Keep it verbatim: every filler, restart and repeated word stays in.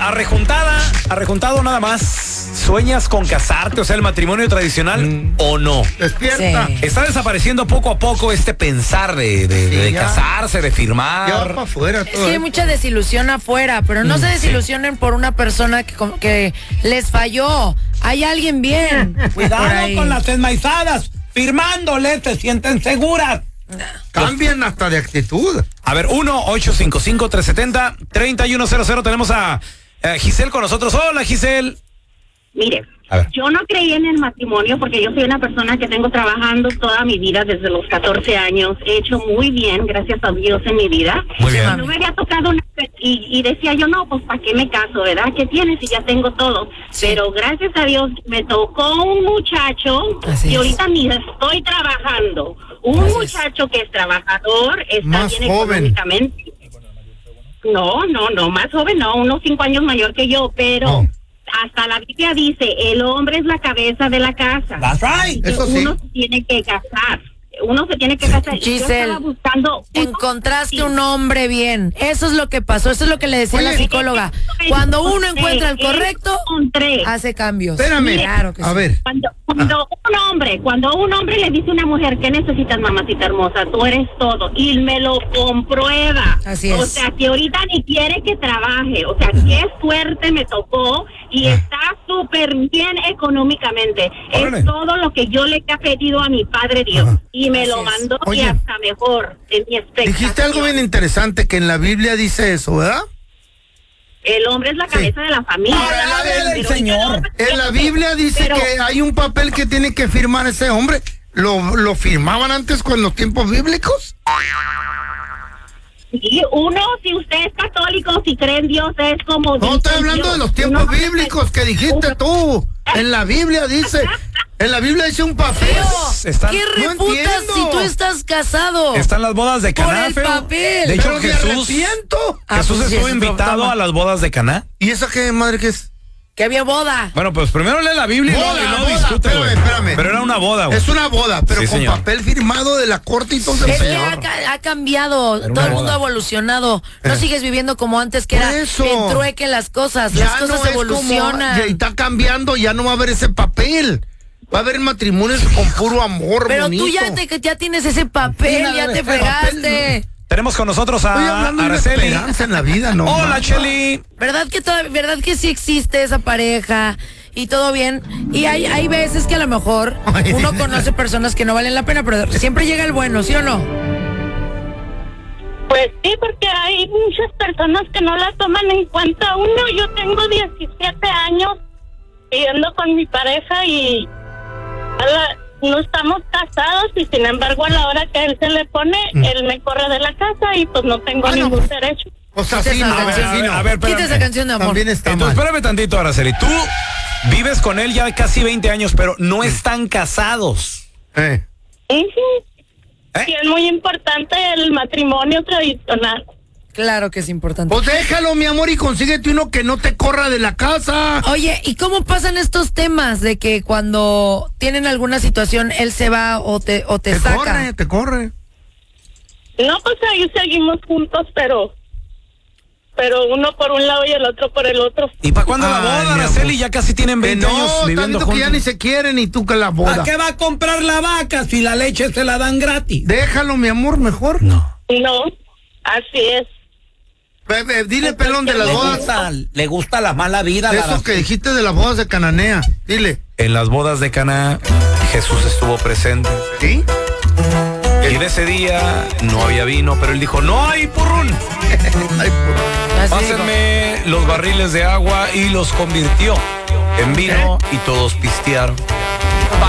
arrejuntada, arrejuntado nada más. ¿Sueñas con casarte, o sea, el matrimonio tradicional mm. o no? Despierta. Sí. Está desapareciendo poco a poco este pensar de, de, sí, de casarse, de firmar. Ya va para afuera todo. Es que hay mucha desilusión afuera, pero no mm, se desilusionen sí. por una persona que, que les falló. Hay alguien bien. Cuidado con las enmaizadas. Firmándole, se sienten seguras. Cambien hasta de actitud. A ver, uno ocho cinco cinco, tres siete cero, tres uno cero cero. Tenemos a eh, Giselle con nosotros. Hola, Giselle. Mire, yo no creí en el matrimonio porque yo soy una persona que tengo trabajando toda mi vida desde los catorce años. He hecho muy bien, gracias a Dios, en mi vida. Muy bien. No me había tocado una, y, y decía yo, no, pues ¿para qué me caso, verdad? ¿Qué tienes si ya tengo todo? Sí. Pero gracias a Dios me tocó un muchacho Así y ahorita ni estoy trabajando. Un Así muchacho es. que es trabajador, está más bien joven. económicamente. No, no, no, más joven no, unos cinco años mayor que yo, pero... Oh. Hasta la Biblia dice, el hombre es la cabeza de la casa. That's right. Eso sí. Uno se tiene que casar. Uno se tiene que casar. Giselle, yo buscando encontraste sí. un hombre bien. Eso es lo que pasó. Eso es lo que le decía Oye, la psicóloga. Cuando uno encuentra el correcto, hace cambios. Espérame. Claro que a sí. ver. Cuando, cuando un hombre, cuando un hombre le dice a una mujer, ¿qué necesitas, mamacita hermosa? Tú eres todo. Y me lo comprueba. Así es. O sea, que ahorita ni quiere que trabaje. O sea, qué suerte me tocó. Y ah. está súper bien económicamente. Órale. Es todo lo que yo le he pedido a mi Padre Dios. Ajá. Y me Así lo mandó Oye, y hasta mejor en mi expectativa. Dijiste algo bien interesante, que en la Biblia dice eso, ¿verdad? El hombre es la cabeza sí. de la familia. Ahora la del Señor. En la Biblia dice pero, que hay un papel que tiene que firmar ese hombre. ¿Lo, lo firmaban antes con los tiempos bíblicos? Sí, uno, si usted es católico, si cree en Dios, es como... No, estoy hablando Dios. de los tiempos uno, bíblicos que dijiste tú. En la Biblia dice... En la Biblia dice un papel. Están, ¿Qué refutas no si tú estás casado? Están las bodas de Caná, Por el feo. papel. De hecho, Pero Jesús, Jesús ah, pues estuvo sí, invitado a las bodas de Caná. ¿Y esa qué madre que es? Que había boda. Bueno, pues primero lee la Biblia boda, y no, no discute, espérame, espérame. Pero era una boda, güey. Es una boda, pero sí, con señor. papel firmado de la corte y todo el Es que ha, ha cambiado, era todo el mundo boda. ha evolucionado. No eh. sigues viviendo como antes, que Por era eso. en trueque las cosas. Ya las cosas no evolucionan. Como, está cambiando, ya no va a haber ese papel. Va a haber matrimonios con puro amor, pero bonito. tú ya, te, ya tienes ese papel, sí, ya te fregaste. Papel, Tenemos con nosotros a Araceli. En la vida, no, Hola, man. Cheli. ¿Verdad que, toda, ¿Verdad que sí existe esa pareja y todo bien? Y hay, hay veces que a lo mejor Ay, uno conoce personas que no valen la pena, pero siempre llega el bueno, ¿sí o no? Pues sí, porque hay muchas personas que no la toman en cuenta. Uno, yo tengo diecisiete años viviendo con mi pareja y la, no estamos casados y sin embargo a la hora que él se le pone, mm. él me corre de la casa y pues no tengo ah, ningún no. derecho. O sea, sí, no, a ver, a ver, a ver, quita esa canción de amor. También está Entonces, mal. espérame tantito, Araceli. Tú vives con él ya casi veinte años, pero no están casados. Eh. Sí, ¿Eh? sí, es muy importante el matrimonio tradicional. Claro que es importante. Pues déjalo, mi amor, y consíguete uno que no te corra de la casa. Oye, ¿y cómo pasan estos temas de que cuando tienen alguna situación él se va o te o te, te saca? Te corre, te corre. No, pues ahí seguimos juntos, pero pero uno por un lado y el otro por el otro. ¿Y para cuándo la boda, Araceli? Ya casi tienen veinte no, años viviendo juntos. Que ya ni se quieren y tú que la boda. ¿A qué va a comprar la vaca si la leche se la dan gratis? Déjalo, mi amor, mejor. No. No, así es. Bebe, dile, pelón, de las le bodas. Gusta, le gusta la mala vida. De la eso la... que dijiste de las bodas de Cananea. Dile. En las bodas de Caná, Jesús estuvo presente. ¿Sí? Y de ese día no había vino, pero él dijo, no hay purrún. Ay, purrún. Pásenme los barriles de agua y los convirtió en vino y todos pistearon.